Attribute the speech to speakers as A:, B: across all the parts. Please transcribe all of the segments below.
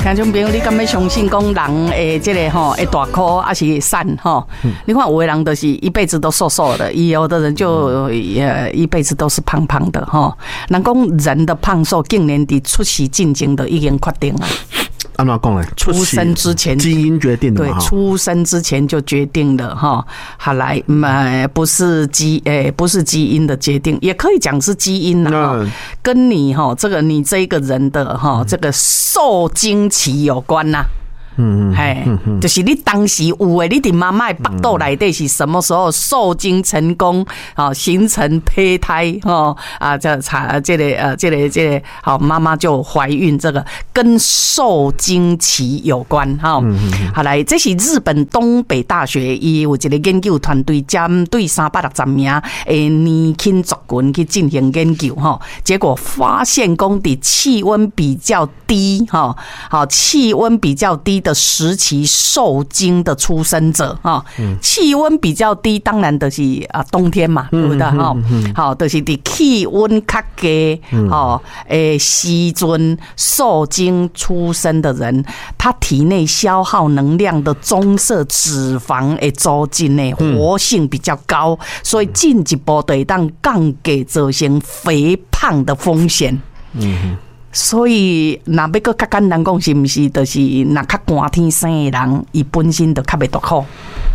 A: 听众朋友，你敢要相信讲人诶，这个吼会大颗还是瘦吼？你看有的人就是一辈子都瘦瘦的，有的人就一辈子都是胖胖的吼。人讲人的胖瘦，竟然伫出世进前都已经决定了。
B: 按怎讲呢？
A: 出生之前
B: 基因决定的嘛，
A: 对，出生之前就决定了哈。好来，不是基因的决定，也可以讲是基因啦，跟你哈你这一个人的哈这个受精期有关呐。就是你当时有诶，你的妈妈的腹肚内底是什么时候受精成功，形成胚胎这个好，妈妈就怀孕，这个跟受精期有关哈。好来，这是日本东北大学伊有一个研究团队针对360名诶年轻族群去进行研究哈，结果发现讲伫气温比较低哈，好气温比较低的时期受精的出生者哈，气温比较低，当然就是冬天嘛，对不对哈？好，就是伫气温较低时阵受精出生的人，他体内消耗能量的棕色脂肪的组织呢活性比较高，所以进一步就会当降低造成肥胖的风险。所以，若要搁较简单讲，是毋是？就是若较寒天生的人，伊本身就较袂大苦。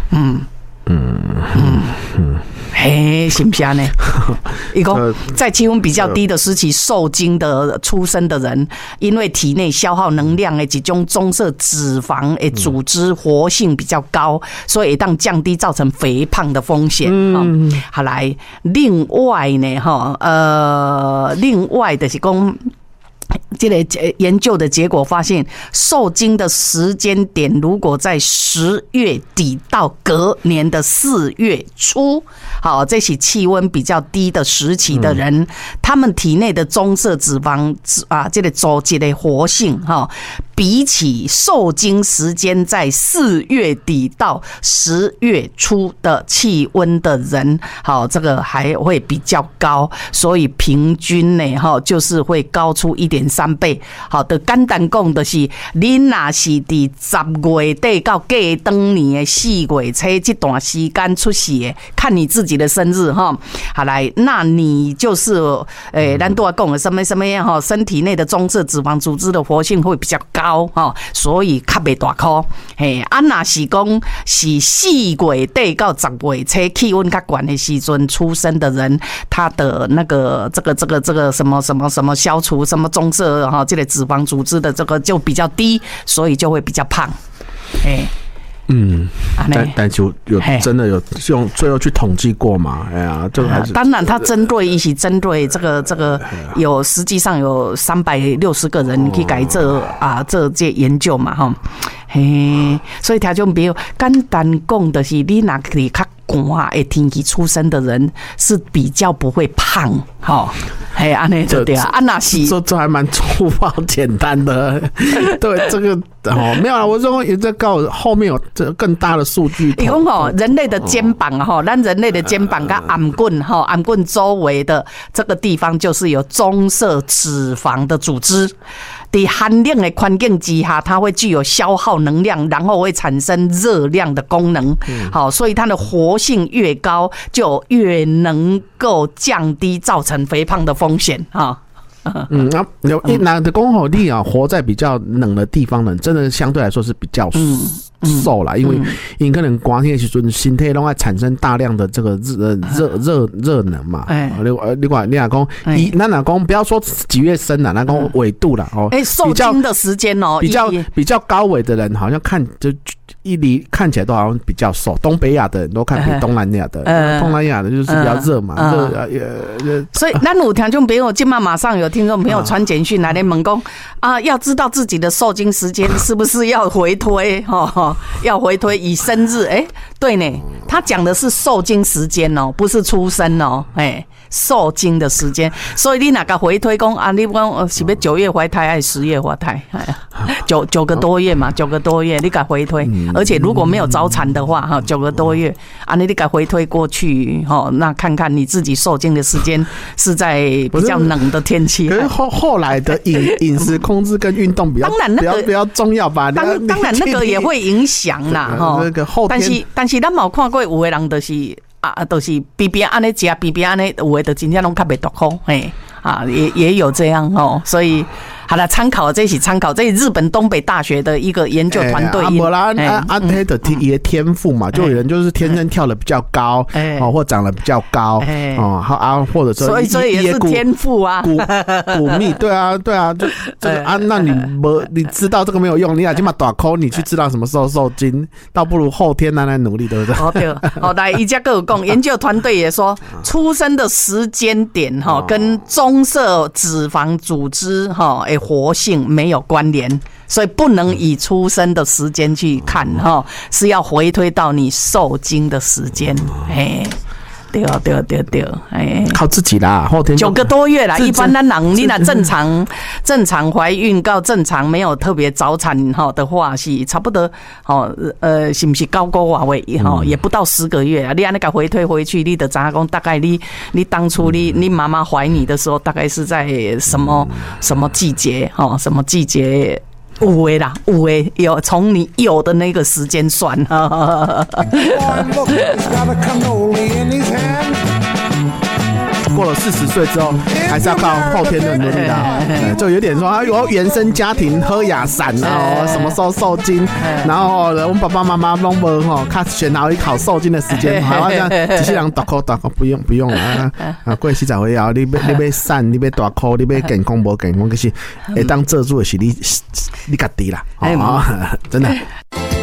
A: 嘿，是不是呢？伊讲在气温比较低的时期受精的出生的人，因为体内消耗能量的这种棕色脂肪的组织活性比较高，所以会当降低造成肥胖的风险。好来，另外呢，另外就是讲。这个研究的结果发现，受精的时间点如果在10月底到隔年的4月初，好，这是气温比较低的时期的人，他们体内的棕色脂肪这个组织的活性比起受精时间在4月底到10月初的气温的人，好，这个还会比较高，所以平均呢，就是会高出1.3倍。好的，简单讲就是，你若是伫10月底到过当年的4月初这段时间出世的，看你自己的生日哈。好来，那你就是咱都要讲的什么身体内的棕色脂肪组织的活性会比较高。所以较袂大颗。若是讲是4月底到10月初气温较高的时阵出生的人，他的那个这个什么消除什么棕色这个脂肪组织的这个就比较低，所以就会比较胖。
B: 但是有真的有用最后去统计过嘛？哎呀，这个还是
A: 当然，他针对这个有实际上有360个人去改这研究嘛哈，所以听众朋友简单讲的是，你若是较寒的天气出生的人是比较不会胖，安尼就对啊。若是
B: 这还蛮粗暴简单的，对这个没有啦，我说也在告后面有这更大的数据。
A: 你讲人类的肩膀咱人类的肩膀跟颔棍周围的这个地方就是有棕色脂肪的组织。在寒冷的环境之下，它会具有消耗能量，然后会产生热量的功能。好，所以它的活性越高，就越能够降低造成肥胖的风险啊。
B: 那的讲你活在比较冷的地方呢，真的相对来说是比较瘦啦，因为可能寒天的时候，身体都会产生大量的这个热能嘛。你讲咱若讲不要说几月生啦，咱讲纬度啦
A: 受精的时间
B: 比较高纬的人，好像看看起来都好像比较瘦。东北亚的人都看比东南亚的，东南亚的就是比较热嘛，
A: 所以咱有听众朋友，今马上有听众朋友传简讯来问讲要知道自己的受精时间是不是要回推要回推以生日对呢，他讲的是受精时间不是出生受精的时间，所以你哪个回推讲你讲是要9月怀胎还是10月怀胎？9个多月嘛，9个多月，你敢回推， 而且如果没有早产的话哈，9个多月啊，你该回推过去哈，那看看你自己受精的时间是在比较冷的天气。
B: 可是后来的饮食控制跟运动比较重要吧？当
A: 然那个也会影响啦哈。
B: 那个后天，
A: 但是咱冇看过有的人就是就是BB安尼食BB安尼，有的就真正拢较袂大口嘿也有这样哦，所以。好了，这是参考，这是日本东北大学的一个研究团队。
B: 没啦，按他的天赋嘛，就有人就是天生跳得比较高，或长得比较高，或者说
A: 所以也是天赋啊，
B: 骨密，对啊，就这个那你知道这个没有用，你起码大口，你去知道什么时候受精，倒不如后天来努力，对不对？
A: 对，来，一家各有讲，研究团队也说，出生的时间点跟棕色脂肪组织活性没有关联，所以不能以出生的时间去看是要回推到你受精的时间。对，
B: 靠自己啦，后天
A: 9个多月啦。一般咱人你若正常怀孕到正常没有特别早产的话，是差不多是不是9个月也不到10个月啊。你按那个回推回去，你的知影讲大概你当初你妈妈怀你的时候，大概是在什么季节什么季节？有的啦，有从你有的那个时间算。
B: 过了40岁之后，还是要靠后天的努力的，就有点说啊，有原生家庭喝雅散啊，什么时候受精，然后我们爸爸妈妈拢无看选好一考受精的时间，好像机器人大口不用啊，过40岁后，你要散，你要大口，你要健康无健康，可是会当做主的是你家己啦，真的。